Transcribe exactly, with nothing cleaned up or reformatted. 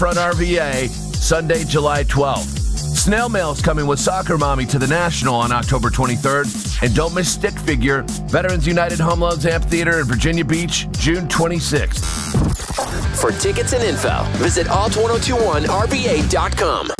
Front R V A, Sunday, July twelfth. Snail Mail's coming with Soccer Mommy to the National on October twenty-third. And don't miss Stick Figure, Veterans United Home Loans Amphitheater in Virginia Beach, June twenty-sixth. For tickets and info, visit alt ten twenty-one R V A dot com.